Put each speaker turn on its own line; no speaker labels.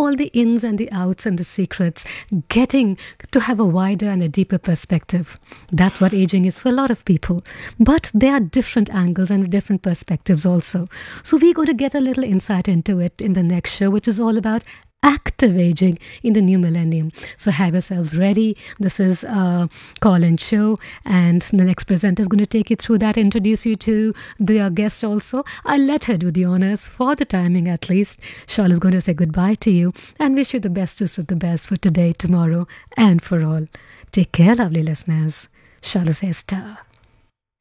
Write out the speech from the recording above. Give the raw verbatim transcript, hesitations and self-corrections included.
all the ins and the outs and the secrets, getting to have a wider and a deeper perspective. That's what aging is for a lot of people. But there are different angles and different perspectives also. So we're going to get a little insight into it in the next show, which is all about active aging in the new millennium. So have yourselves ready. This is a call-in show, and the next presenter is going to take you through that, introduce you to the guest also. I'll let her do the honors for the timing at least. Charlotte is going to say goodbye to you and wish you the bestest of the best for today, tomorrow, and for all. Take care, lovely listeners. Charlotte says ta.